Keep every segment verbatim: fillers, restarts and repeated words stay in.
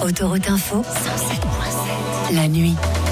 Autoroute Info, cent sept virgule sept. La nuit.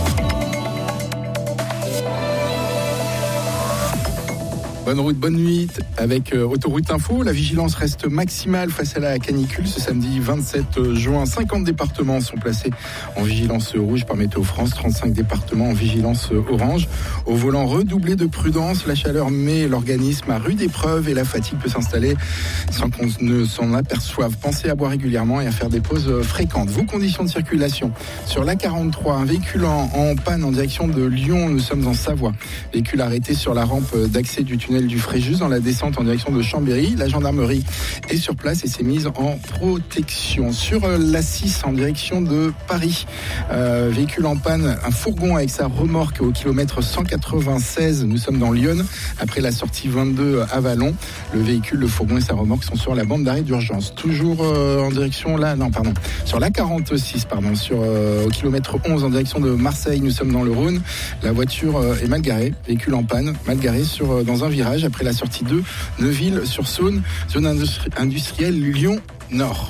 Bonne route, bonne nuit avec euh, Autoroute Info. La vigilance reste maximale face à la canicule. Ce samedi vingt-sept juin, cinquante départements sont placés en vigilance rouge par Météo France, trente-cinq départements en vigilance orange. Au volant, redoublé de prudence. La chaleur met l'organisme à rude épreuve et la fatigue peut s'installer sans qu'on ne s'en aperçoive. Pensez à boire régulièrement et à faire des pauses fréquentes. Vos conditions de circulation sur l'A quarante-trois, un véhicule en, en panne en direction de Lyon. Nous sommes en Savoie. Véhicule arrêté sur la rampe d'accès du tunnel du Fréjus dans la descente en direction de Chambéry. La gendarmerie est sur place et s'est mise en protection. Sur l'A six en direction de Paris, euh, véhicule en panne, un fourgon avec sa remorque au kilomètre cent quatre-vingt-seize. Nous sommes dans Lyon après la sortie vingt-deux à Vallon. Le véhicule, le fourgon et sa remorque sont sur la bande d'arrêt d'urgence. Toujours euh, en direction là, non pardon, sur l'A quarante-six pardon, sur euh, au kilomètre onze en direction de Marseille. Nous sommes dans le Rhône. La voiture euh, est mal garée, véhicule en panne, mal garé sur euh, dans un virage après la sortie de Neuville-sur-Saône, zone industri- industrielle Lyon-Nord.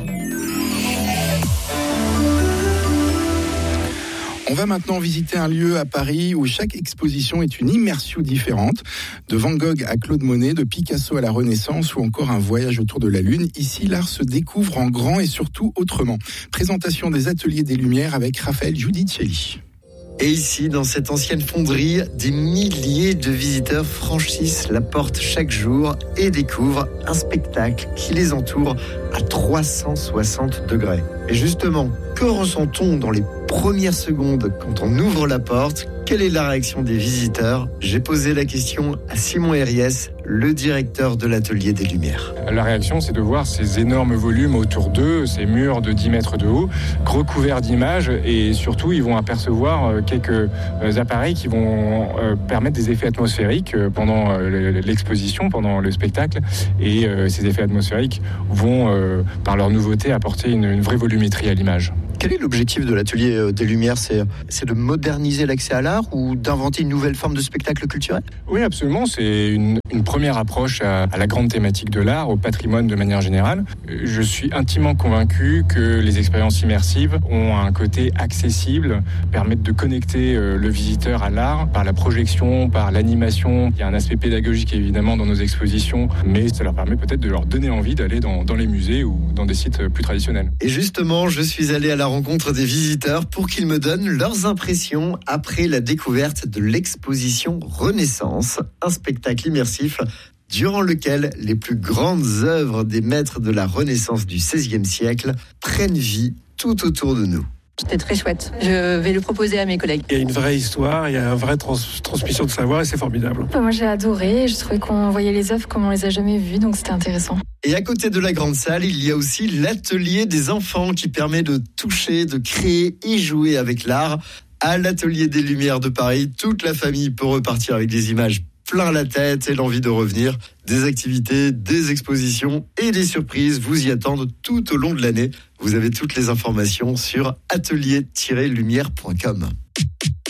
On va maintenant visiter un lieu à Paris où chaque exposition est une immersion différente. De Van Gogh à Claude Monet, de Picasso à la Renaissance ou encore un voyage autour de la Lune. Ici, l'art se découvre en grand et surtout autrement. Présentation des ateliers des Lumières avec Raphaël Giudicelli. Et ici, dans cette ancienne fonderie, des milliers de visiteurs franchissent la porte chaque jour et découvrent un spectacle qui les entoure à trois cent soixante degrés. Et justement, que ressent-on dans les premières secondes quand on ouvre la porte ? Quelle est la réaction des visiteurs ? J'ai posé la question à Simon Herriès, le directeur de l'Atelier des Lumières. La réaction, c'est de voir ces énormes volumes autour d'eux, ces murs de dix mètres de haut, recouverts d'images, et surtout, ils vont apercevoir quelques appareils qui vont permettre des effets atmosphériques pendant l'exposition, pendant le spectacle, et ces effets atmosphériques vont, par leur nouveauté, apporter une, une vraie volumétrie à l'image. Quel est l'objectif de l'Atelier des Lumières ? c'est, c'est de moderniser l'accès à l'art ou d'inventer une nouvelle forme de spectacle culturel ? Oui, absolument. C'est une, une première approche à, à la grande thématique de l'art, au patrimoine de manière générale. Je suis intimement convaincu que les expériences immersives ont un côté accessible, permettent de connecter le visiteur à l'art par la projection, par l'animation. Il y a un aspect pédagogique évidemment dans nos expositions, mais ça leur permet peut-être de leur donner envie d'aller dans, dans les musées ou dans des sites plus traditionnels. Et justement, je suis allé à la rencontre des visiteurs pour qu'ils me donnent leurs impressions après la découverte de l'exposition Renaissance, un spectacle immersif durant lequel les plus grandes œuvres des maîtres de la Renaissance du seizième siècle prennent vie tout autour de nous. C'était très chouette. Je vais le proposer à mes collègues. Il y a une vraie histoire, il y a une vraie trans- transmission de savoir et c'est formidable. Moi j'ai adoré, je trouvais qu'on voyait les œuvres comme on les a jamais vues, donc c'était intéressant. Et à côté de la grande salle, il y a aussi l'atelier des enfants qui permet de toucher, de créer et jouer avec l'art. À l'Atelier des Lumières de Paris, toute la famille peut repartir avec des images plein la tête et l'envie de revenir. Des activités, des expositions et des surprises vous y attendent tout au long de l'année. Vous avez toutes les informations sur atelier tiret lumière point com.